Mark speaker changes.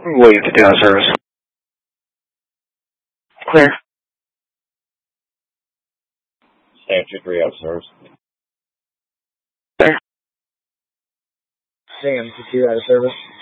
Speaker 1: William 52 out of service. Clear.
Speaker 2: Sam 23 out of service.
Speaker 1: Clear.
Speaker 3: Sam 22 out of service.